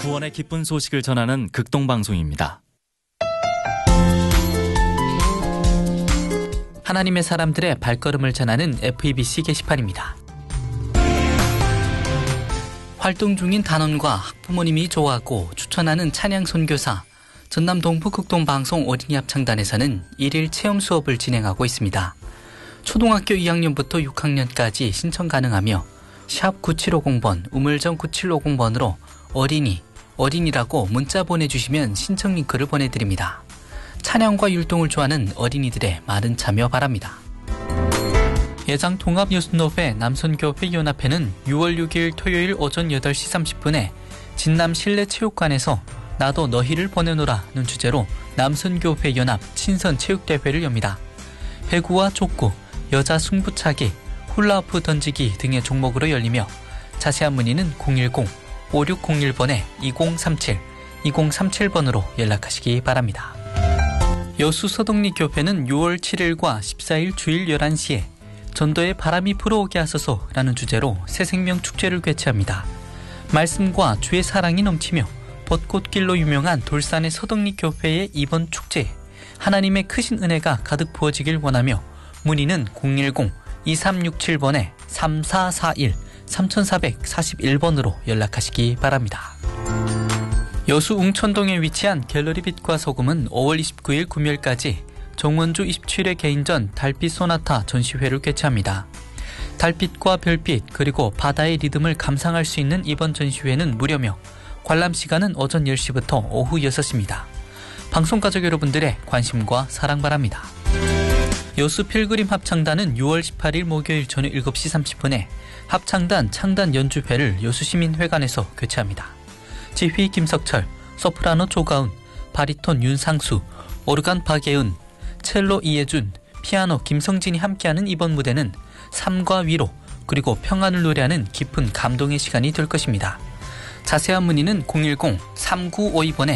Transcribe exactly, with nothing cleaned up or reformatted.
구원의 기쁜 소식을 전하는 극동방송입니다. 하나님의 사람들의 발걸음을 전하는 에프이비씨 게시판입니다. 활동 중인 단원과 학부모님이 좋아하고 추천하는 찬양 선교사 전남 동부 극동방송 어린이 합창단에서는 일일 체험 수업을 진행하고 있습니다. 초등학교 이 학년부터 육 학년까지 신청 가능하며 샵 구칠오공 번, 우물정 구칠오공 번으로 어린이, 어린이라고 문자 보내주시면 신청 링크를 보내드립니다. 찬양과 율동을 좋아하는 어린이들의 많은 참여 바랍니다. 예장 통합예술노회 남선교회 연합회는 유월 육일 토요일 오전 여덟 시 삼십 분에 진남 실내체육관에서 나도 너희를 보내노라는 주제로 남선교회 연합 친선체육대회를 엽니다. 배구와 족구, 여자 승부차기, 훌라후프 던지기 등의 종목으로 열리며 자세한 문의는 공일공 오육공일 번에 이공삼칠, 이공삼칠 번으로 연락하시기 바랍니다. 여수서동리교회는 유월 칠일과 십사일 주일 열한 시에 전도에 바람이 불어오게 하소서라는 주제로 새생명 축제를 개최합니다. 말씀과 주의 사랑이 넘치며 벚꽃길로 유명한 돌산의 서동리교회의 이번 축제에 하나님의 크신 은혜가 가득 부어지길 원하며 문의는 공일공 이삼육칠 번에 삼사사일, 삼사사일 번으로 연락하시기 바랍니다. 여수 웅천동에 위치한 갤러리 빛과 소금은 오월 이십구일 금요일까지 정원주 이십칠회 개인전 달빛 소나타 전시회를 개최합니다. 달빛과 별빛 그리고 바다의 리듬을 감상할 수 있는 이번 전시회는 무료며 관람 시간은 오전 열 시부터 오후 여섯 시입니다. 방송가족 여러분들의 관심과 사랑 바랍니다. 여수 필그림 합창단은 유월 십팔일 목요일 저녁 일곱 시 삼십 분에 합창단 창단 연주회를 여수시민회관에서 개최합니다. 지휘 김석철, 소프라노 조가은, 바리톤 윤상수, 오르간 박예은, 첼로 이예준, 피아노 김성진이 함께하는 이번 무대는 삶과 위로 그리고 평안을 노래하는 깊은 감동의 시간이 될 것입니다. 자세한 문의는 공일공 삼구오이 번에